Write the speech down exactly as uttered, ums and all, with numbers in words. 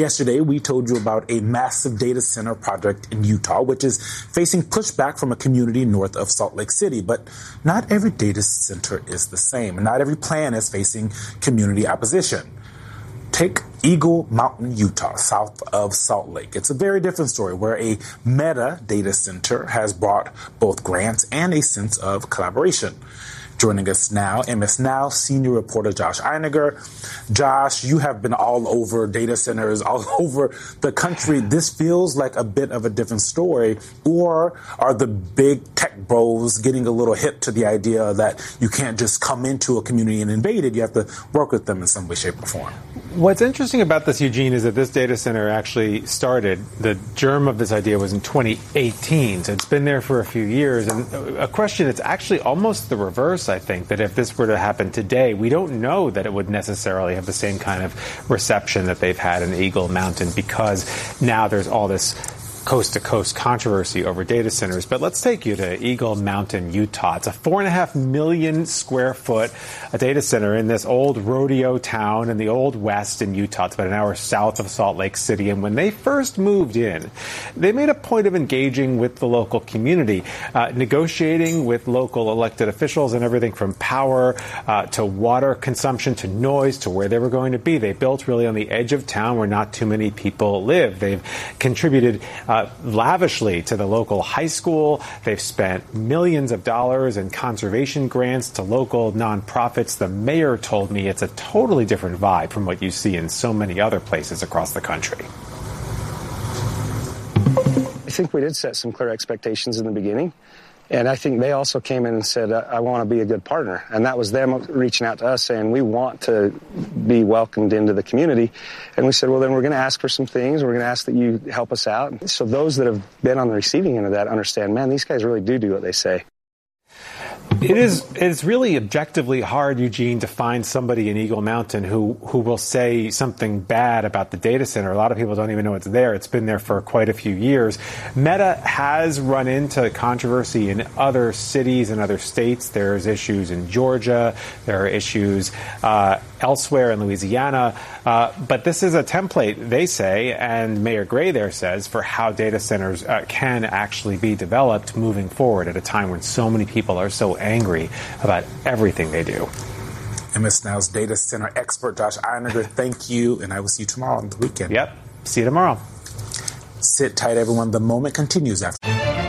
Yesterday, we told you about a massive data center project in Utah, which is facing pushback from a community north of Salt Lake City. But not every data center is the same, and not every plan is facing community opposition. Take Eagle Mountain, Utah, south of Salt Lake. It's a very different story where a Meta data center has brought both grants and a sense of collaboration. Joining us now, M S Now senior reporter Josh Einiger. Josh, you have been all over data centers, all over the country. This feels like a bit of a different story. Or are the big tech bros getting a little hip to the idea that you can't just come into a community and invade it? You have to work with them in some way, shape, or form. What's interesting about this, Eugene, is that this data center actually started, the germ of this idea was in twenty eighteen. So it's been there for a few years. And a question, it's actually almost the reverse, I think, that if this were to happen today, we don't know that it would necessarily have the same kind of reception that they've had in Eagle Mountain, because now there's all this coast-to-coast controversy over data centers. But let's take you to Eagle Mountain, Utah. It's a four and a half million square foot a data center in this old rodeo town in the Old West in Utah. It's about an hour south of Salt Lake City. And when they first moved in, they made a point of engaging with the local community, uh, negotiating with local elected officials and everything from power uh, to water consumption to noise to where they were going to be. They built really on the edge of town where not too many people live. They've contributed Uh, lavishly to the local high school. They've spent millions of dollars in conservation grants to local nonprofits. The mayor told me it's a totally different vibe from what you see in so many other places across the country. I think we did set some clear expectations in the beginning. And I think they also came in and said, I want to be a good partner. And that was them reaching out to us saying, we want to be welcomed into the community. And we said, well, then we're going to ask for some things. We're going to ask that you help us out. So those that have been on the receiving end of that understand, man, these guys really do do what they say. It is it's really objectively hard, Eugene, to find somebody in Eagle Mountain who, who will say something bad about the data center. A lot of people don't even know it's there. It's been there for quite a few years. Meta has run into controversy in other cities and other states. There's issues in Georgia. There are issues uh, elsewhere in Louisiana. Uh, but this is a template, they say, and Mayor Gray there says, for how data centers uh, can actually be developed moving forward at a time when so many people are so angry about everything they do. M S Now's data center expert, Josh Einiger, thank you, and I will see you tomorrow on the weekend. Yep. See you tomorrow. Sit tight, everyone. The Moment continues after.